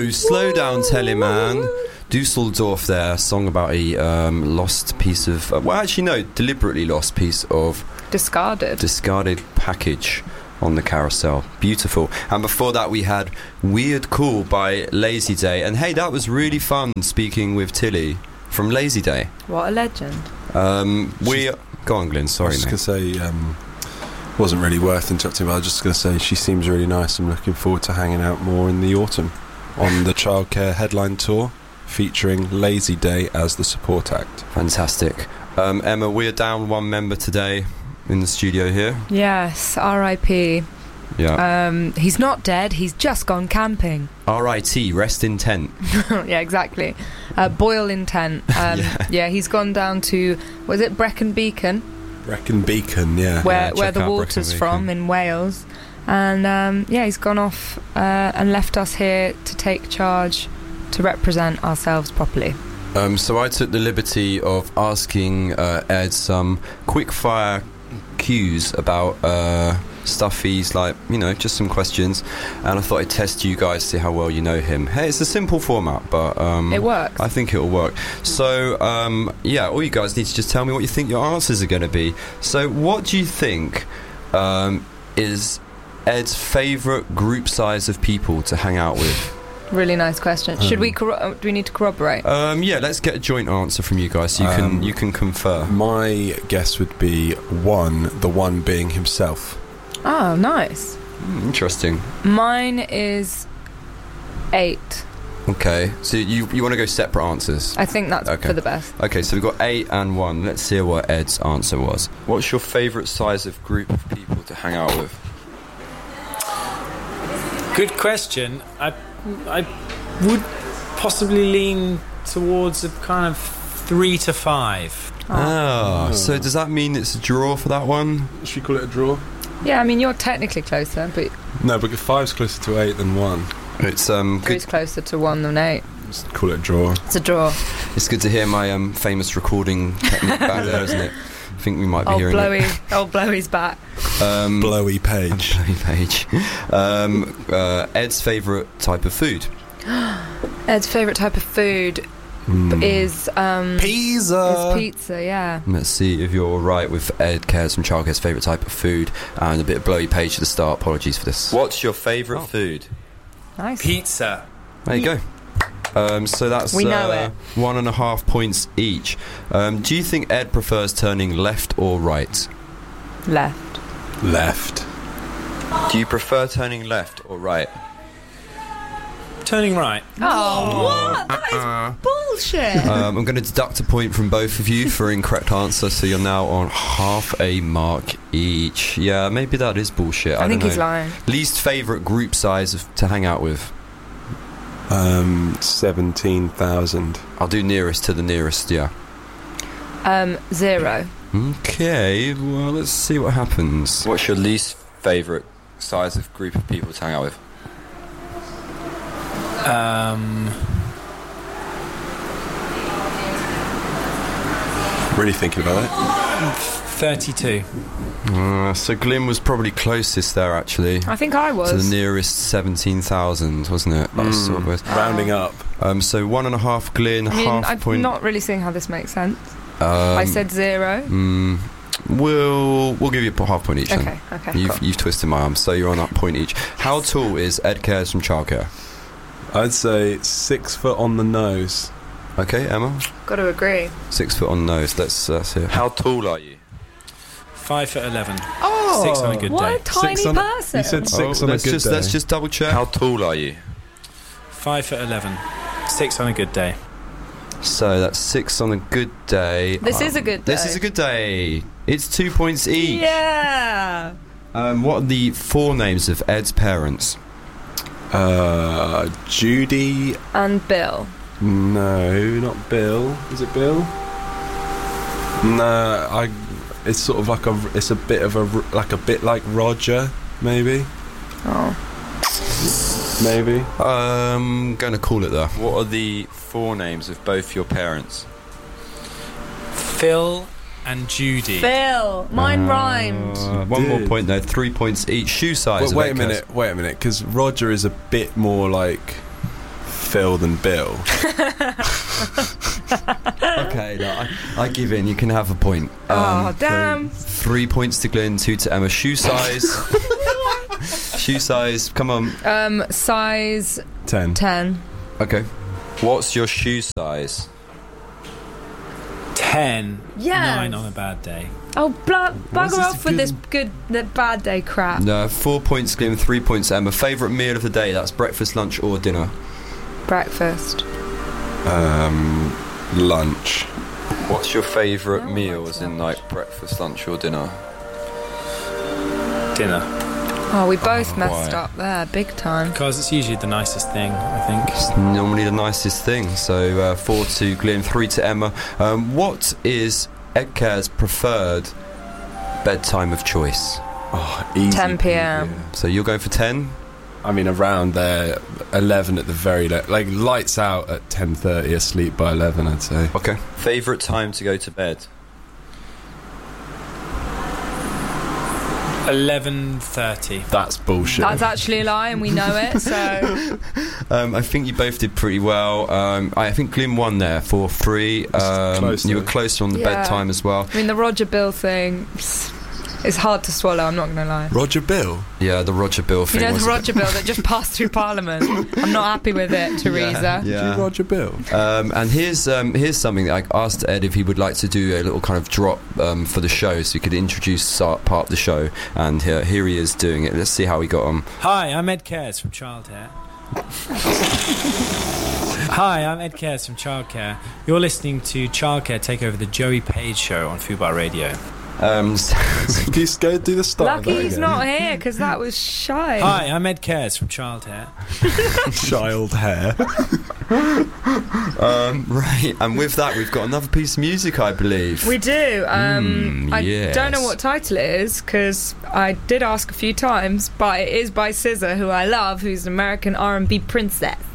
slow down, Telemann. Dusseldorf there, song about a lost piece of... deliberately lost piece of... Discarded package on the carousel. Beautiful. And before that we had Weird Cool by Lazy Day. And hey, that was really fun speaking with Tilly from Lazy Day. What a legend. Go on, Glyn, sorry, mate. I was just going to say, wasn't really worth interrupting, but I was just going to say she seems really nice. I'm looking forward to hanging out more in the autumn on the Childcare Headline Tour, featuring Lazy Day as the support act. Fantastic. Emma, we're down one member today in the studio here. Yes, R.I.P. Yeah. He's not dead, he's just gone camping. R.I.T. Rest in tent. Yeah, exactly. Boil in tent. Yeah, he's gone down to, was it Brecon Beacon? Brecon Beacon, yeah. Where the water's from in Wales. And he's gone off and left us here to take charge, to represent ourselves properly. So I took the liberty of asking Ed some quick fire cues about stuff he's like, just some questions, and I thought I'd test you guys, see how well you know him. Hey, it's a simple format, but it works. I think it'll work. So all you guys need to just tell me what you think your answers are going to be. So what do you think is Ed's favourite group size of people to hang out with? Really nice question. Should we? Do we need to corroborate? Let's get a joint answer from you guys. So you can confer. My guess would be the one being himself. Oh, nice. Interesting. Mine is 8. Okay, so you want to go separate answers? I think that's for the best. Okay, so we've got 8 and 1. Let's hear what Ed's answer was. What's your favourite size of group of people to hang out with? Good question. I would possibly lean towards a kind of 3 to 5. So does that mean it's a draw for that one? Should we call it a draw? Yeah, I mean, you're technically closer, but... No, but 5's closer to 8 than 1. It's 3's closer to 1 than 8. Just call it a draw. It's a draw. It's good to hear my famous recording technique back there, isn't it? I think we might be hearing it. Old Blowy's back. Blowy Page. Ed's favourite type of food? Ed's favourite type of food is... pizza! Is pizza, yeah. Let's see if you're right with Ed Cares from Childcare's favourite type of food, and a bit of Blowy Page at the start. Apologies for this. What's your favourite food? Nice. Pizza. There you go. So that's we know it. 1.5 points each. Do you think Ed prefers turning left or right? Left. Do you prefer turning left or right? Turning right. Oh, what? That is bullshit. I'm going to deduct a point from both of you for incorrect answer, so you're now on half a mark each. Yeah, maybe that is bullshit. I think don't know. He's lying. Least favourite group size to hang out with? 17,000. I'll do nearest to the nearest, yeah. 0. Okay, well, let's see what happens. What's your least favourite size of group of people to hang out with? Really thinking about it. 32. So Glyn was probably closest there, actually. I think I was. To the nearest 17,000, wasn't it? That's sort of rounding up. So 1.5 Glyn, half point. I'm not really seeing how this makes sense. I said 0. We'll give you a half point each. Okay, then. okay. You've twisted my arm, so you're on that point each. How tall is Ed Cares from Childcare? I'd say 6 foot on the nose. Okay, Emma? Got to agree. 6 foot on the nose. Let's hear. How tall are you? 5'11". Oh, 6 on a good what day. a tiny person. You said 6 on a good day. Let's just double check. How tall are you? 5'11". 6 on a good day. So that's 6 on a good day. This is a good day. This is a good day. It's 2 points each. Yeah. What are the 4 names of Ed's parents? Judy and Bill. No, not Bill. Is it Bill? No, it's sort of like it's a bit like Roger, maybe. Oh. Maybe. I'm going to call it though. What are the 4 names of both your parents? Phil and Judy. Phil. Mine rhymed. One more point though. 3 points each. Shoe size. Wait a minute, because Roger is a bit more like Phil than Bill. Okay, no, I give in. You can have a point. Damn. 3 points to Glyn, 2 to Emma. Shoe size. Shoe size. Come on. Size 10. 10. Okay. What's your shoe size? 10. Yeah. 9 on a bad day. Oh, bugger off with this the bad day crap. No, 4 points Glyn, 3 points Emma. Favourite meal of the day? That's breakfast, lunch, or dinner? Breakfast. Lunch. What's your favourite meals in like breakfast, lunch, or dinner? Dinner. Oh, we both messed up there, big time. Because it's usually the nicest thing, I think. It's normally the nicest thing. So 4 to Glyn, 3 to Emma. What is Ed Care's preferred bedtime of choice? Oh, easy. 10 p.m. So you're going for 10? I mean, around there, 11 at the very like lights out at 10:30, asleep by 11, I'd say. Okay. Favourite time to go to bed? 11:30. That's bullshit. That's actually a lie, and we know it. So I think you both did pretty well. I think Glyn won there for 3. You were closer on the bedtime as well. I mean, the Roger Bill thing is hard to swallow, I'm not going to lie. Roger Bill? Yeah, the Roger Bill thing. You know, the Roger Bill that just passed through Parliament. I'm not happy with it, Teresa. Yeah. Roger Bill. And here's something that I asked Ed if he would like to do a little kind of drop for the show, so he could introduce part of the show. And here he is doing it. Let's see how he got on. Hi, I'm Ed Cares from Childcare. Hi, I'm Ed Cares from Childcare. You're listening to Childcare take over the Joey Page Show on Fubar Radio. Just go do the start. Lucky he's not here, because that was shy. Hi, I'm Ed Cares from Child Hair. Child Hair. Right, and with that we've got another piece of music, I believe. We do. Yes. I don't know what title it is, because I did ask a few times, but it is by SZA, who I love, who's an American R&B princess.